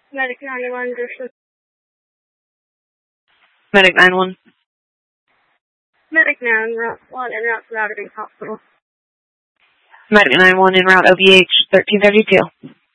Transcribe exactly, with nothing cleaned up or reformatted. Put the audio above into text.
Medic ninety-one, Driftwood. Medic nine one. Medic nine one en route to Outer Banks Hospital. Medic nine one en route O B H thirteen thirty-two.